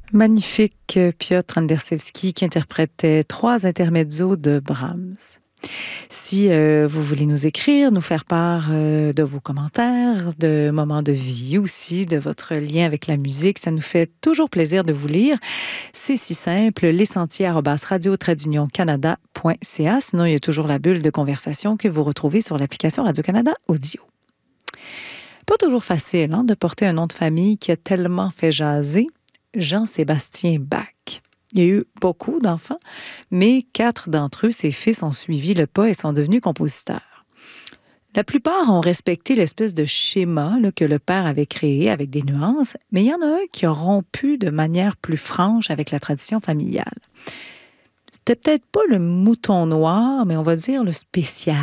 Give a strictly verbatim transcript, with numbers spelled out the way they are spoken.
Magnifique euh, Piotr Andersevski qui interprétait trois intermezzos de Brahms. Si euh, vous voulez nous écrire, nous faire part euh, de vos commentaires, de moments de vie aussi, de votre lien avec la musique, ça nous fait toujours plaisir de vous lire. C'est si simple, lesentiers arobase radio tiret d'union canada point c a. Sinon, il y a toujours la bulle de conversation que vous retrouvez sur l'application Radio-Canada Audio. Pas toujours facile hein, de porter un nom de famille qui a tellement fait jaser. Jean-Sébastien Bach. Il y a eu beaucoup d'enfants, mais quatre d'entre eux, ses fils, ont suivi le pas et sont devenus compositeurs. La plupart ont respecté l'espèce de schéma là, que le père avait créé avec des nuances, mais il y en a un qui a rompu de manière plus franche avec la tradition familiale. C'était peut-être pas le mouton noir, mais on va dire le spécial.